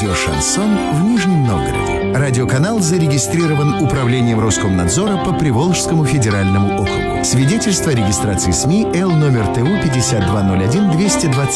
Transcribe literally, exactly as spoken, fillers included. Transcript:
радио «Шансон» в Нижнем Новгороде. Радиоканал зарегистрирован Управлением Роскомнадзора по Приволжскому федеральному округу. Свидетельство о регистрации СМИ Л номер ТУ пятьдесят два ноль один двести двадцать.